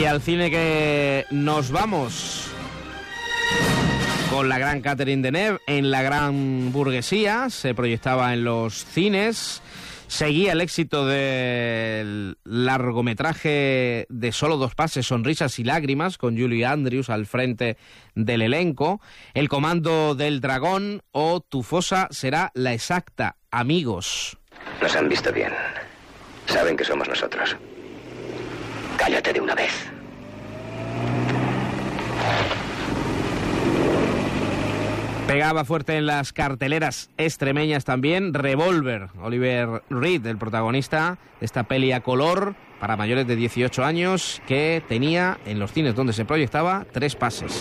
Y al cine que nos vamos con la gran Catherine Deneuve en La gran burguesía. Se proyectaba en los cines. Seguía el éxito del largometraje de Solo dos pases, sonrisas y lágrimas, con Julie Andrews al frente del elenco. El comando del dragón o Tu fosa será la exacta. Amigos. Nos han visto bien. Saben que somos nosotros. Cállate de una vez. Pegaba fuerte en las carteleras extremeñas también. Revolver, Oliver Reed, el protagonista de esta peli a color para mayores de 18 años, que tenía en los cines donde se proyectaba 3 pases.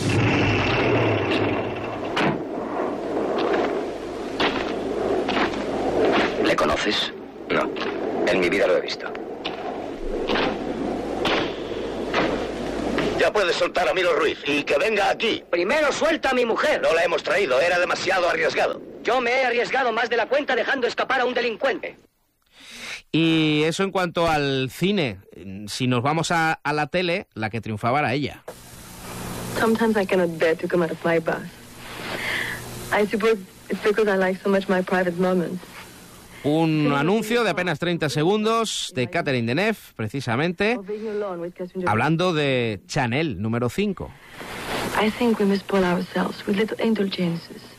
¿Le conoces? No. En mi vida lo he visto. Ya puedes soltar a Milo Ruiz y que venga aquí. Primero suelta a mi mujer. No la hemos traído, era demasiado arriesgado. Yo me he arriesgado más de la cuenta dejando escapar a un delincuente. Y eso en cuanto al cine. Si nos vamos a la tele, la que triunfaba era ella. Sometimes I cannot bear to come out of my bus. I suppose it's because I like so much my private moments. Un anuncio de apenas 30 segundos de Catherine Deneuve, precisamente, hablando de Chanel número 5. I think we must spoil ourselves with little indulgences.